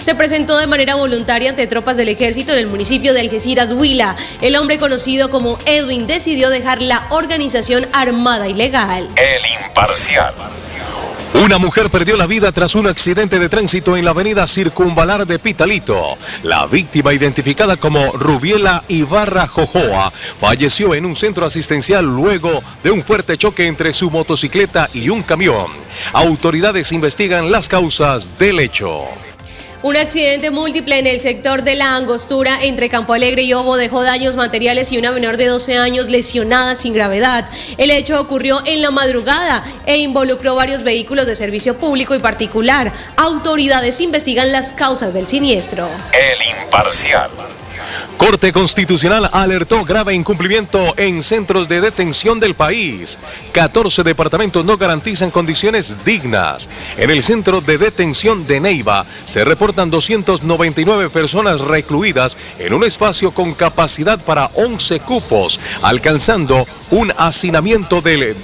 se presentó de manera voluntaria ante tropas del ejército en el municipio de Algeciras, Huila. El hombre conocido como Edwin decidió dejar la organización armada ilegal. El Imparcial. Una mujer perdió la vida tras un accidente de tránsito en la avenida Circunvalar de Pitalito. La víctima, identificada como Rubiela Ibarra Jojoa, falleció en un centro asistencial luego de un fuerte choque entre su motocicleta y un camión. Autoridades investigan las causas del hecho. Un accidente múltiple en el sector de la Angostura entre Campo Alegre y Obo dejó daños materiales y una menor de 12 años lesionada sin gravedad. El hecho ocurrió en la madrugada e involucró varios vehículos de servicio público y particular. Autoridades investigan las causas del siniestro. El Imparcial. Corte Constitucional alertó grave incumplimiento en centros de detención del país. 14 departamentos no garantizan condiciones dignas. En el centro de detención de Neiva se reportan 299 personas recluidas en un espacio con capacidad para 11 cupos, alcanzando un hacinamiento del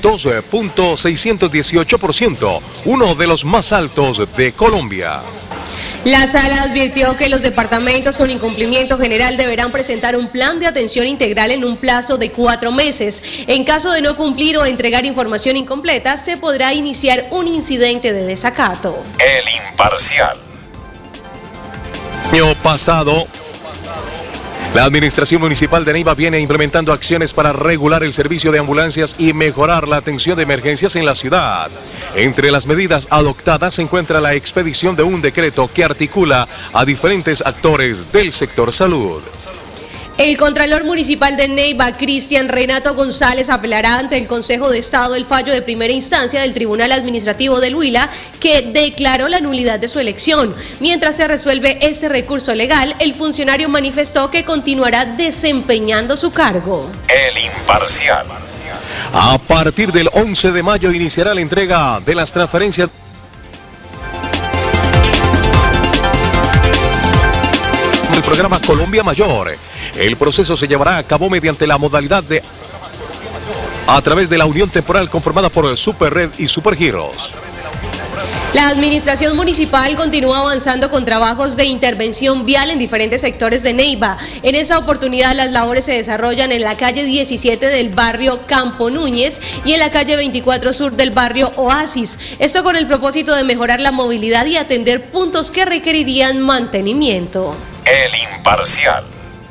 2.618%, uno de los más altos de Colombia. La sala advirtió que los departamentos con incumplimiento general deberán presentar un plan de atención integral en un plazo de 4 meses. En caso de no cumplir o entregar información incompleta, se podrá iniciar un incidente de desacato. El Imparcial. El año pasado, la Administración Municipal de Neiva viene implementando acciones para regular el servicio de ambulancias y mejorar la atención de emergencias en la ciudad. Entre las medidas adoptadas se encuentra la expedición de un decreto que articula a diferentes actores del sector salud. El Contralor Municipal de Neiva, Cristian Renato González, apelará ante el Consejo de Estado el fallo de primera instancia del Tribunal Administrativo del Huila que declaró la nulidad de su elección. Mientras se resuelve este recurso legal, el funcionario manifestó que continuará desempeñando su cargo. El Imparcial. A partir del 11 de mayo iniciará la entrega de las transferencias del programa Colombia Mayor. El proceso se llevará a cabo mediante la modalidad de a través de la unión temporal conformada por Superred y Supergiros. La administración municipal continúa avanzando con trabajos de intervención vial en diferentes sectores de Neiva. En esa oportunidad las labores se desarrollan en la calle 17 del barrio Campo Núñez y en la calle 24 Sur del barrio Oasis. Esto con el propósito de mejorar la movilidad y atender puntos que requerirían mantenimiento. El Imparcial.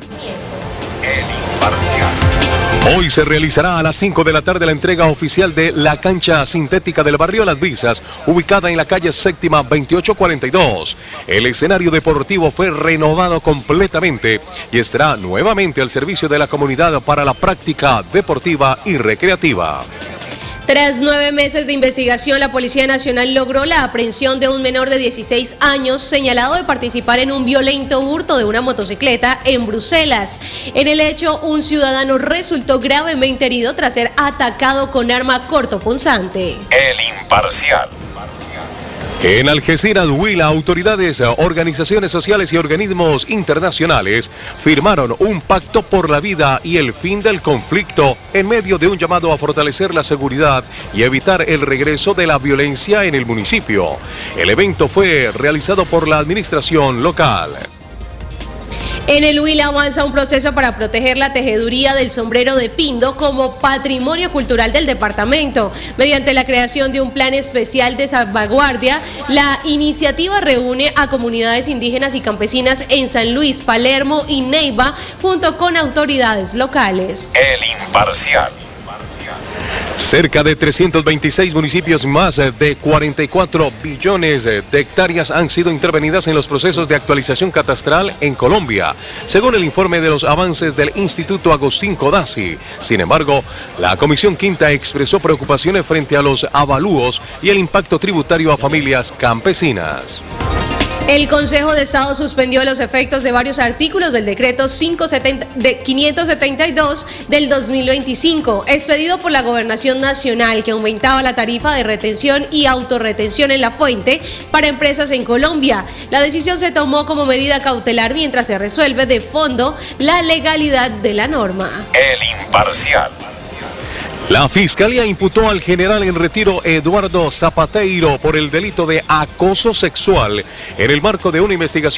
El Imparcial. Hoy se realizará a las 5 de la tarde la entrega oficial de la cancha sintética del barrio Las Brisas, ubicada en la calle séptima 2842. El escenario deportivo fue renovado completamente y estará nuevamente al servicio de la comunidad para la práctica deportiva y recreativa. Tras 9 meses de investigación, la Policía Nacional logró la aprehensión de un menor de 16 años señalado de participar en un violento hurto de una motocicleta en Bruselas. En el hecho, un ciudadano resultó gravemente herido tras ser atacado con arma cortopunzante. El Imparcial. En Algeciras, Huila, autoridades, organizaciones sociales y organismos internacionales firmaron un pacto por la vida y el fin del conflicto en medio de un llamado a fortalecer la seguridad y evitar el regreso de la violencia en el municipio. El evento fue realizado por la administración local. En el Huila avanza un proceso para proteger la tejeduría del sombrero de Pindo como patrimonio cultural del departamento. Mediante la creación de un plan especial de salvaguardia, la iniciativa reúne a comunidades indígenas y campesinas en San Luis, Palermo y Neiva, junto con autoridades locales. El Imparcial. Cerca de 326 municipios, más de 44 billones de hectáreas han sido intervenidas en los procesos de actualización catastral en Colombia, según el informe de los avances del Instituto Agustín Codazzi. Sin embargo, la Comisión Quinta expresó preocupaciones frente a los avalúos y el impacto tributario a familias campesinas. El Consejo de Estado suspendió los efectos de varios artículos del decreto 572 del 2025, expedido por la Gobernación Nacional, que aumentaba la tarifa de retención y autorretención en la fuente para empresas en Colombia. La decisión se tomó como medida cautelar mientras se resuelve de fondo la legalidad de la norma. El Imparcial. La Fiscalía imputó al general en retiro Eduardo Zapateiro por el delito de acoso sexual en el marco de una investigación